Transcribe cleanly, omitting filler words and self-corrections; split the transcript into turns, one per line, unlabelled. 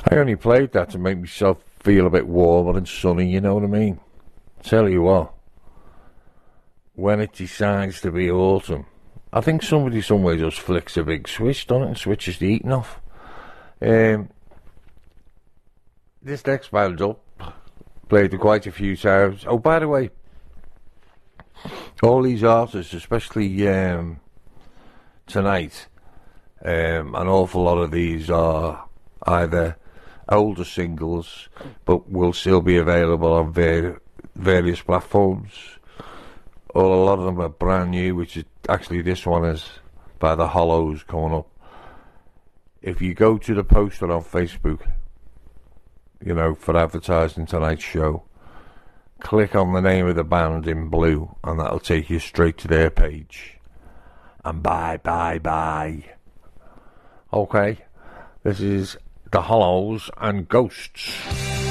I only played that to make myself feel a bit warmer and sunny, you know what I mean? Tell you what, when it decides to be autumn, I think somebody somewhere just flicks a big switch, doesn't it, and switches the heating off. This next band up, played it quite a few times. Oh, by the way, all these artists, especially tonight, an awful lot of these are either older singles, but will still be available on various platforms, or a lot of them are brand new, which is actually this one is by the Hollows coming up. If you go to the poster on Facebook, you know, for advertising tonight's show, click on the name of the band in blue and that'll take you straight to their page. And bye. Okay, this is the Hollows and Ghosts.